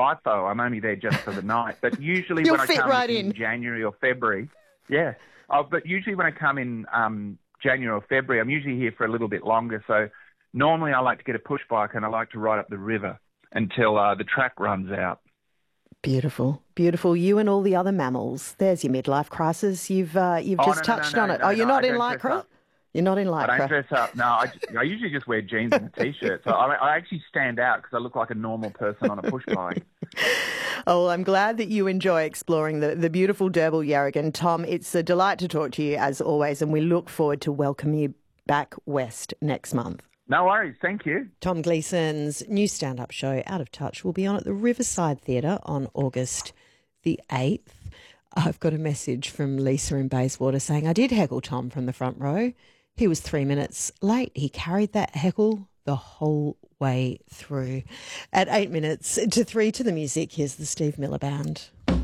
FIFO. I'm only there just for the night. But usually You'll when I fit come right in January or February, yeah. But usually when I come in January or February, I'm usually here for a little bit longer. So normally I like to get a push bike and I like to ride up the river until the track runs out. Beautiful, beautiful. You and all the other mammals. There's your midlife crisis. You've just touched on it. You're not in Lycra? You're not in Lycra. I don't dress up. No, I usually just wear jeans and a T-shirt. So I actually stand out because I look like a normal person on a push bike. Oh, well, I'm glad that you enjoy exploring the beautiful Derbarl Yarragon. Tom, it's a delight to talk to you as always, and we look forward to welcoming you back west next month. No worries. Thank you. Tom Gleeson's new stand-up show, Out of Touch, will be on at the Riverside Theatre on August the 8th. I've got a message from Lisa in Bayswater saying, I did heckle Tom from the front row. He was 3 minutes late. He carried that heckle the whole way through. At 8 minutes to 3 to the music, here's the Steve Miller Band.